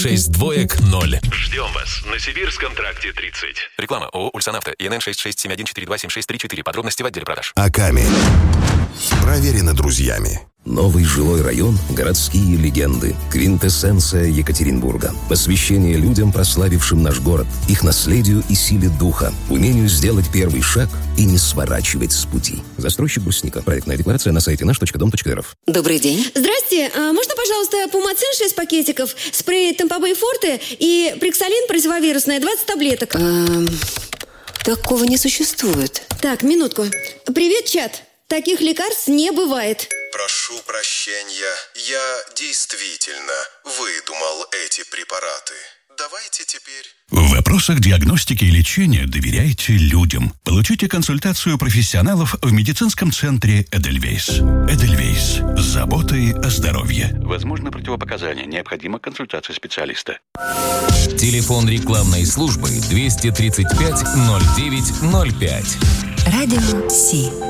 620. Ждем вас на Сибирском тракте 30. Реклама ООО «Ульсанавто». ИНН 6671427634. Подробности в отделе продаж. Аками. Проверено друзьями. Новый жилой район, городские легенды, квинтэссенция Екатеринбурга. Посвящение людям, прославившим наш город, их наследию и силе духа, умению сделать первый шаг и не сворачивать с пути. Застройщик Брусника. Проектная декларация на сайте наш.дом.рф. Добрый день. Здрасте. Можно, пожалуйста, Пумацин 6 пакетиков, спрей Тампабей Форте и Приксалин противовирусное 20 таблеток? Такого не существует. Так, минутку. Привет, чат. Таких лекарств не бывает. Прошу прощения, я действительно выдумал эти препараты. Давайте теперь... В вопросах диагностики и лечения доверяйте людям. Получите консультацию профессионалов в медицинском центре «Эдельвейс». «Эдельвейс» с заботой о здоровье. Возможно, противопоказания. Необходима консультация специалиста. Телефон рекламной службы 235 09 05. Радио Си.